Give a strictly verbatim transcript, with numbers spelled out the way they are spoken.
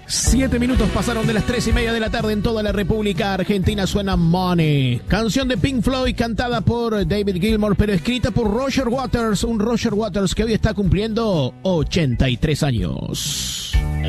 Siete minutos pasaron de las tres y media de la tarde en toda la República Argentina. Suena Money, canción de Pink Floyd cantada por David Gilmour, pero escrita por Roger Waters, un Roger Waters que hoy está cumpliendo ochenta y tres años.